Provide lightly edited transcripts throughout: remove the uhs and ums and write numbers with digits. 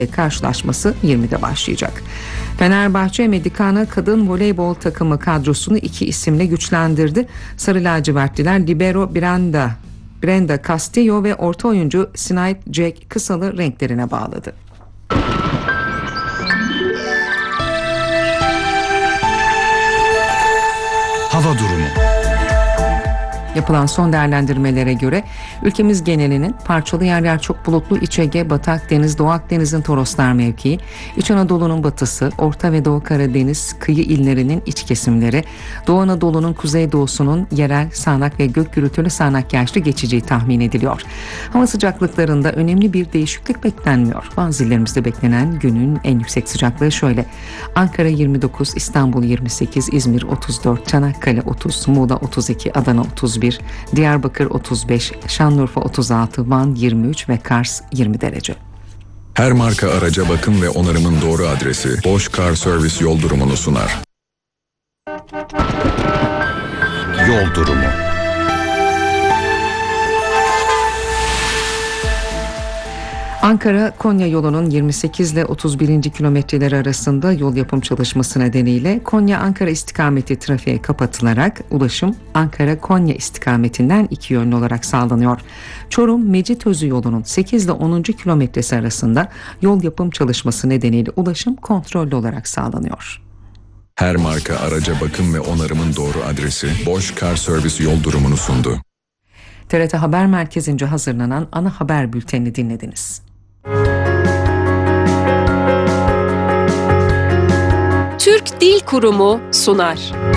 karşılaşması 20'de başlayacak. Fenerbahçe Medikana kadın voleybol takımı kadrosunu 2 isimle güçlendirdi. Sarı lacivertliler libero Brenda Castillo ve orta oyuncu Sinead Jack Kısal'ı renklerine bağladı. Hava durumu. Yapılan son değerlendirmelere göre ülkemiz genelinin parçalı yerler çok bulutlu İç Ege, Batı Akdeniz, Doğu Akdeniz'in Toroslar mevkii, İç Anadolu'nun batısı, Orta ve Doğu Karadeniz kıyı illerinin iç kesimleri, Doğu Anadolu'nun kuzeydoğusunun yerel sağanak ve gök gürültülü sağanak yağışlı geçeceği tahmin ediliyor. Hava sıcaklıklarında önemli bir değişiklik beklenmiyor. Bazı illerimizde beklenen günün en yüksek sıcaklığı şöyle: Ankara 29, İstanbul 28, İzmir 34, Çanakkale 30, Muğla 32, Adana 31, Diyarbakır 35, Şanlıurfa 36, Van 23 ve Kars 20 derece. Her marka araca bakım ve onarımın doğru adresi Bosch Car Service yol durumunu sunar. Yol durumu. Ankara-Konya yolunun 28 ile 31. kilometreleri arasında yol yapım çalışması nedeniyle Konya-Ankara istikameti trafiğe kapatılarak ulaşım Ankara-Konya istikametinden 2 yönlü olarak sağlanıyor. Çorum-Mecitözü yolunun 8 ile 10. kilometresi arasında yol yapım çalışması nedeniyle ulaşım kontrollü olarak sağlanıyor. Her marka araca bakım ve onarımın doğru adresi Bosch Car Service yol durumunu sundu. TRT Haber Merkezi'nce hazırlanan ana haber bültenini dinlediniz. Türk Dil Kurumu sunar.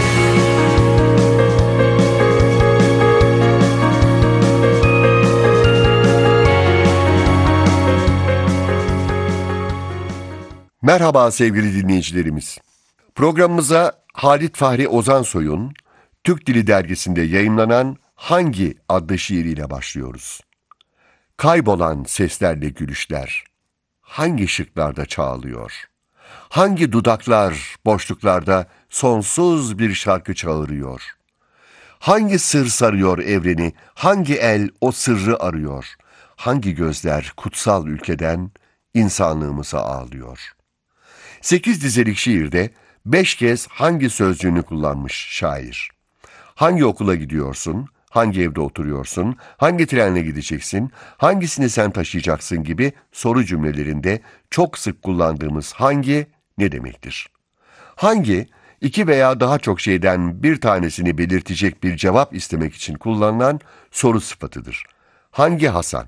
Merhaba sevgili dinleyicilerimiz. Programımıza Halit Fahri Ozansoy'un Türk Dili Dergisi'nde yayımlanan Hangi adlı şiiriyle başlıyoruz. Kaybolan seslerle gülüşler, hangi şıklarda çağlıyor? Hangi dudaklar boşluklarda sonsuz bir şarkı çağırıyor? Hangi sır sarıyor evreni, hangi el o sırrı arıyor? Hangi gözler kutsal ülkeden insanlığımıza ağlıyor? 8 dizelik şiirde 5 kez hangi sözcüğünü kullanmış şair. Hangi okula gidiyorsun? Hangi evde oturuyorsun? Hangi trenle gideceksin? Hangisini sen taşıyacaksın gibi soru cümlelerinde çok sık kullandığımız hangi ne demektir? Hangi, iki veya daha çok şeyden bir tanesini belirtecek bir cevap istemek için kullanılan soru sıfatıdır. Hangi Hasan?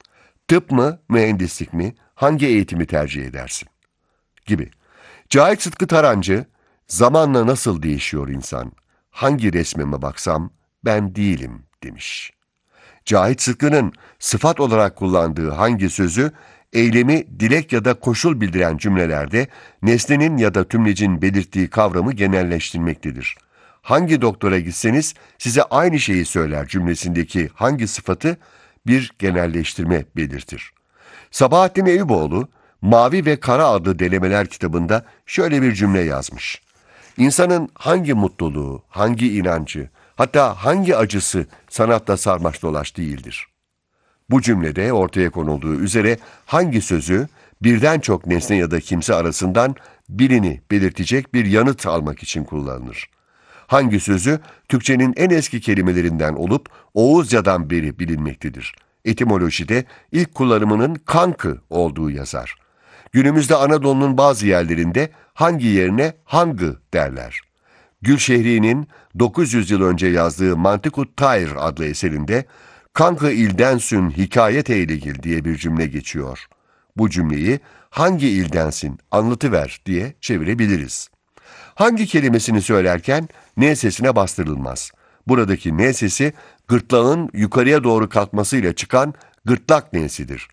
Tıp mı, mühendislik mi? Hangi eğitimi tercih edersin? Gibi. Cahit Sıtkı Tarancı, zamanla nasıl değişiyor insan? Hangi resmime baksam ben değilim demiş. Cahit Sıtkı'nın sıfat olarak kullandığı hangi sözü, eylemi dilek ya da koşul bildiren cümlelerde nesnenin ya da tümlecin belirttiği kavramı genelleştirmektedir. Hangi doktora gitseniz size aynı şeyi söyler cümlesindeki hangi sıfatı bir genelleştirme belirtir. Sabahattin Eyüboğlu, Mavi ve Kara adlı denemeler kitabında şöyle bir cümle yazmış. İnsanın hangi mutluluğu, hangi inancı, hatta hangi acısı sanatla sarmaş dolaş değildir. Bu cümlede ortaya konulduğu üzere hangi sözü birden çok nesne ya da kimse arasından birini belirtecek bir yanıt almak için kullanılır. Hangi sözü Türkçenin en eski kelimelerinden olup Oğuzca'dan beri bilinmektedir. Etimolojide ilk kullanımının kankı olduğu yazar. Günümüzde Anadolu'nun bazı yerlerinde hangi yerine hangı derler. Gülşehri'nin 900 yıl önce yazdığı Mantikut Tayr adlı eserinde "Kankı ildensün hikayet eylegil" diye bir cümle geçiyor. Bu cümleyi hangi ildensin anlatıver diye çevirebiliriz. Hangi kelimesini söylerken N sesine bastırılmaz. Buradaki N sesi gırtlağın yukarıya doğru kalkmasıyla çıkan gırtlak N'sidir.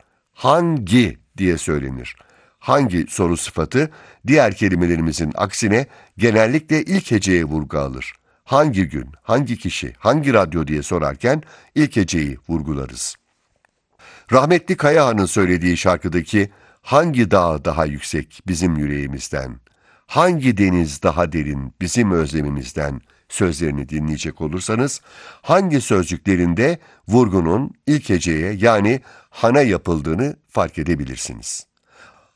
Hangi diye söylenir. Hangi soru sıfatı diğer kelimelerimizin aksine genellikle ilk heceye vurgu alır. Hangi gün, hangi kişi, hangi radyo diye sorarken ilk heceyi vurgularız. Rahmetli Kayahan'ın söylediği şarkıdaki hangi dağ daha yüksek bizim yüreğimizden, hangi deniz daha derin bizim özlemimizden sözlerini dinleyecek olursanız hangi sözcüklerinde vurgunun ilk heceye yani hana yapıldığını fark edebilirsiniz.